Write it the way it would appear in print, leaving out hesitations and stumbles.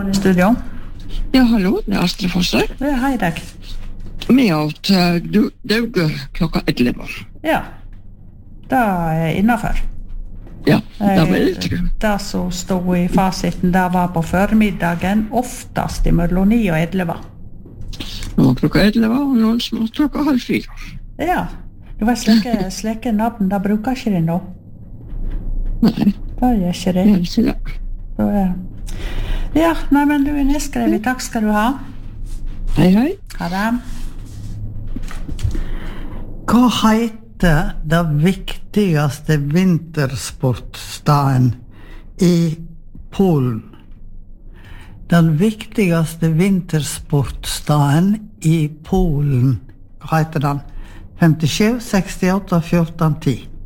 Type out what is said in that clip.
I studio? Ja, hallo, det Astrid Fosse. Ja, hei deg. Vi åt dauge klokka 11. Ja, det innenfor. Ja, det vil jeg tro. Det som stod I fasiten, det var på formiddagen, oftast mellom 9 og 11. Nå klokka 11, og noen som åt klokka 3:30. Ja, det var slike navn, det bruker ikke det nå. Nei, Det gjør ikke det. det er ikke det. Ja, nei, men du nedskrevet. Takk skal du ha. Hei, hei. Ha det. Hva heter det viktigste vintersportstaden I Polen? Den viktigste vintersportstaden I Polen, hva heter den? 57, 68, 14, 10.